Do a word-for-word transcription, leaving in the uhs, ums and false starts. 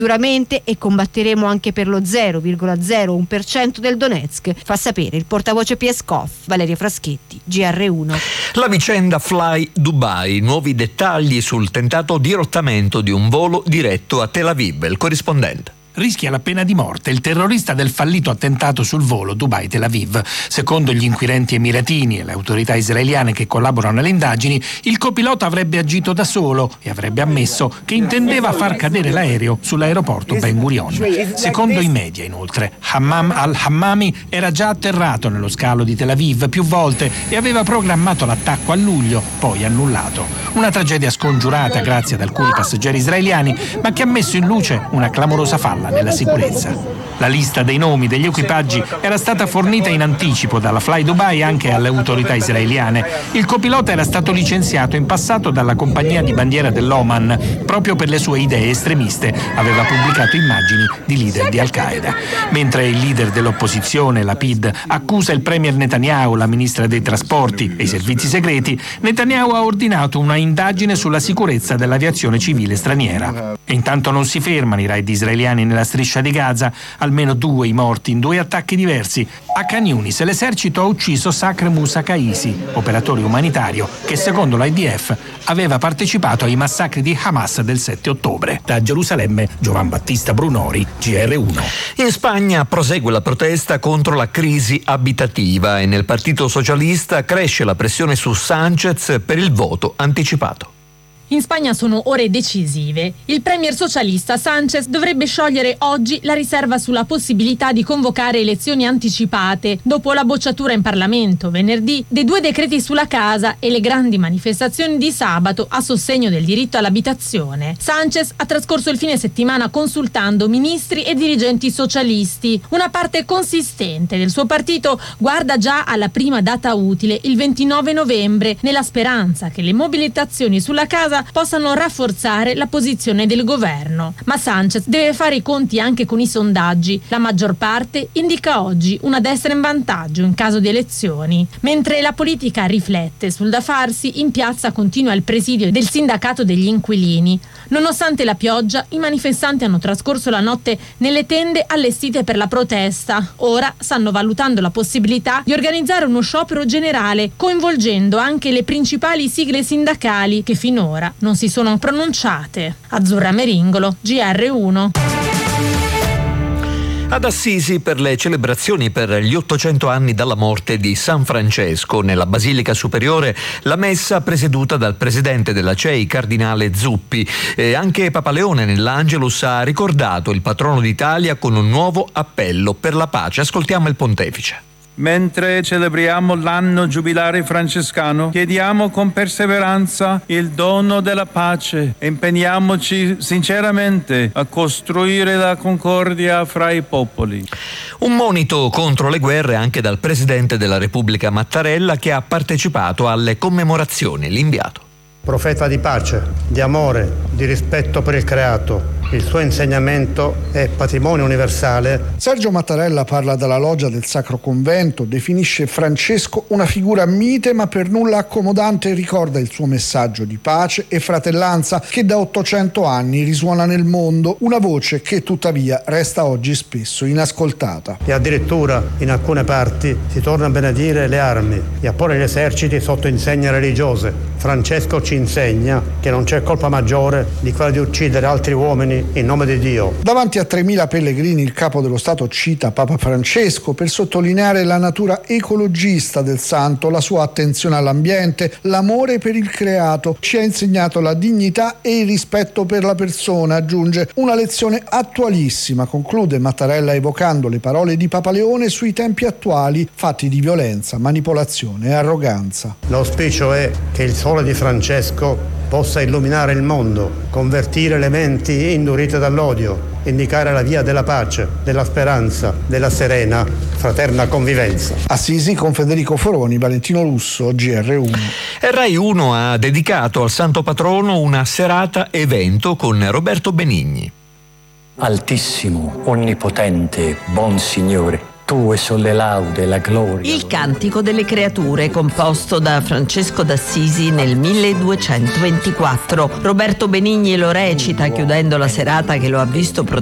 duramente e combatteremo anche per lo zero virgola zero uno per cento del Donetsk, fa sapere il portavoce Peskov, Valerio Fraschetti, G R uno. La vicenda Fly Dubai, nuovi dettagli sul tentato dirottamento di un volo diretto a Tel Aviv, il corrispondente. Rischia la pena di morte il terrorista del fallito attentato sul volo Dubai-Tel Aviv. Secondo gli inquirenti emiratini e le autorità israeliane che collaborano alle indagini, il copilota avrebbe agito da solo e avrebbe ammesso che intendeva far cadere l'aereo sull'aeroporto Ben Gurion. Secondo i media, inoltre, Hammam al-Hammami era già atterrato nello scalo di Tel Aviv più volte e aveva programmato l'attacco a luglio, poi annullato. Una tragedia scongiurata grazie ad alcuni passeggeri israeliani, ma che ha messo in luce una clamorosa falla nella sicurezza. La lista dei nomi degli equipaggi era stata fornita in anticipo dalla Fly Dubai anche alle autorità israeliane. Il copilota era stato licenziato in passato dalla compagnia di bandiera dell'Oman proprio per le sue idee estremiste. Aveva pubblicato immagini di leader di Al-Qaeda. Mentre il leader dell'opposizione, Lapid, accusa il premier Netanyahu, la ministra dei trasporti e i servizi segreti, Netanyahu ha ordinato una indagine sulla sicurezza dell'aviazione civile straniera. E intanto non si fermano i raid israeliani nella striscia di Gaza, almeno due i morti in due attacchi diversi. A Khan Yunis l'esercito ha ucciso Sakr Musa Kaisi, operatore umanitario che secondo l'I D F aveva partecipato ai massacri di Hamas del sette ottobre. Da Gerusalemme, Giovan Battista Brunori, G R uno. In Spagna prosegue la protesta contro la crisi abitativa e nel Partito Socialista cresce la pressione su Sánchez per il voto anticipato. In Spagna sono ore decisive. Il premier socialista Sánchez dovrebbe sciogliere oggi la riserva sulla possibilità di convocare elezioni anticipate dopo la bocciatura in Parlamento venerdì dei due decreti sulla casa e le grandi manifestazioni di sabato a sostegno del diritto all'abitazione. Sánchez ha trascorso il fine settimana consultando ministri e dirigenti socialisti. Una parte consistente del suo partito guarda già alla prima data utile, il ventinove novembre, nella speranza che le mobilitazioni sulla casa possano rafforzare la posizione del governo. Ma Sánchez deve fare i conti anche con i sondaggi. La maggior parte indica oggi una destra in vantaggio in caso di elezioni. Mentre la politica riflette sul da farsi, in piazza continua il presidio del sindacato degli inquilini. Nonostante la pioggia, i manifestanti hanno trascorso la notte nelle tende allestite per la protesta. Ora stanno valutando la possibilità di organizzare uno sciopero generale, coinvolgendo anche le principali sigle sindacali che finora non si sono pronunciate. Azzurra Meringolo, G R uno. Ad Assisi, per le celebrazioni per gli ottocento anni dalla morte di San Francesco, nella Basilica Superiore, la messa presieduta dal presidente della C E I, cardinale Zuppi. E anche Papa Leone nell'Angelus ha ricordato il patrono d'Italia con un nuovo appello per la pace. Ascoltiamo il pontefice. Mentre celebriamo l'anno giubilare francescano, chiediamo con perseveranza il dono della pace e impegniamoci sinceramente a costruire la concordia fra i popoli. Un monito contro le guerre anche dal presidente della Repubblica Mattarella, che ha partecipato alle commemorazioni. L'inviato. Profeta di pace, di amore, di rispetto per il creato. Il suo insegnamento è patrimonio universale. Sergio Mattarella parla dalla loggia del Sacro Convento, definisce Francesco una figura mite ma per nulla accomodante e ricorda il suo messaggio di pace e fratellanza che da ottocento anni risuona nel mondo, una voce che tuttavia resta oggi spesso inascoltata. E addirittura in alcune parti si torna a benedire le armi e a porre gli eserciti sotto insegne religiose. Francesco ci insegna che non c'è colpa maggiore di quella di uccidere altri uomini in nome di Dio. Davanti a tremila pellegrini il capo dello Stato cita Papa Francesco per sottolineare la natura ecologista del santo, la sua attenzione all'ambiente, l'amore per il creato. Ci ha insegnato la dignità e il rispetto per la persona, aggiunge, una lezione attualissima, conclude Mattarella evocando le parole di Papa Leone sui tempi attuali, fatti di violenza, manipolazione e arroganza. L'auspicio è che il sole di Francesco possa illuminare il mondo, convertire le menti indurite dall'odio, indicare la via della pace, della speranza, della serena, fraterna convivenza. Assisi con Federico Foroni, Valentino Russo, G R uno. E Rai uno ha dedicato al santo patrono una serata evento con Roberto Benigni. Altissimo, onnipotente, buon Signore, Tu sulle laude, la gloria. Il Cantico delle Creature, composto da Francesco d'Assisi nel milleduecentoventiquattro. Roberto Benigni lo recita chiudendo la serata che lo ha visto